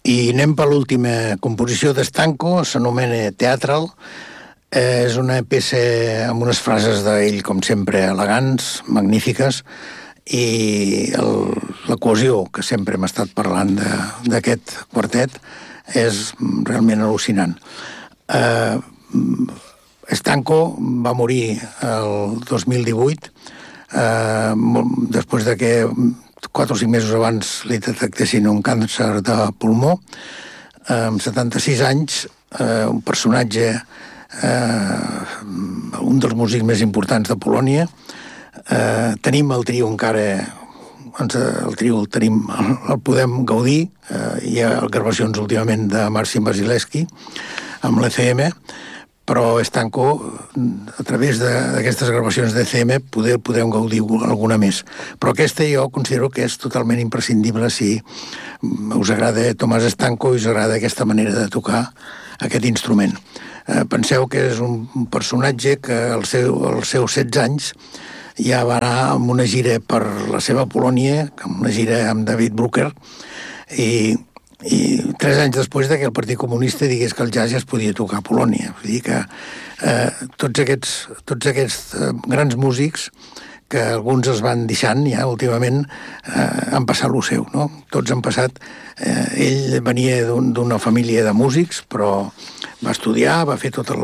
I anem per l'última composició d'Estanco, s'anomena Teatral. És una peça amb unes frases d'ell, com sempre, elegants, magnífiques, i la cohesió que sempre hem estat parlant d'aquest quartet és realment al·lucinant. Estanco va morir el 2018, després de que 4 o 5 mesos abans li detectessin un càncer de pulmó. Amb 76 anys, un personatge, un dels músics més importants de Polònia. Tenim el trio encara, el trio el podem gaudir. Hi ha gravacions últimament de Marcin Wasilewski amb l'ECM, però Estanco, a través d'aquestes gravacions d'ECM, podem gaudir alguna més. Però aquesta jo considero que és totalment imprescindible si us agrada Tomàs Estanco i us agrada aquesta manera de tocar aquest instrument. Penseu que és un personatge que als seus 16 anys ja va anar amb una gira per la seva Polònia, amb una gira amb David Brucker, i 3 anys després que el Partit Comunista digués que el jazz ja es podia tocar a Polònia. Vull dir que tots aquests grans músics, que alguns es van deixant ja últimament, han passat lo seu, no? Tots han passat. Ell venia d'una família de músics, però va estudiar, va fer tota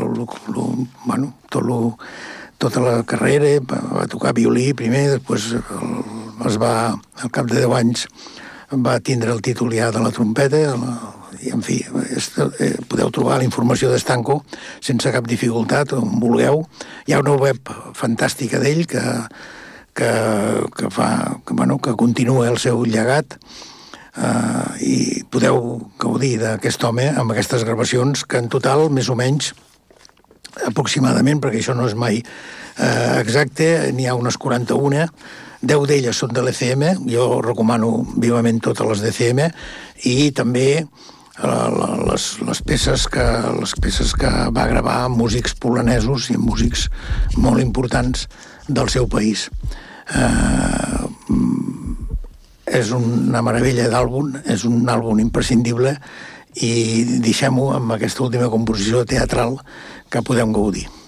la carrera, va tocar violí primer, després al cap de 10 anys va tindre el títol ja de la trompeta, i en fi, podeu trobar la informació d'Estanco sense cap dificultat, on vulgueu. Hi ha una web fantàstica d'ell que continua el seu llegat, i podeu gaudir d'aquest home amb aquestes gravacions, que en total, més o menys, aproximadament, perquè això no és mai exacte, n'hi ha unes 41, 10 d'elles són de l'ECM, jo recomano vivament totes les d'ECM, i també les peces que va gravar amb músics polonesos i amb músics molt importants del seu país. És una meravella d'àlbum, és un àlbum imprescindible, i deixem-ho amb aquesta última composició teatral que podem gaudir.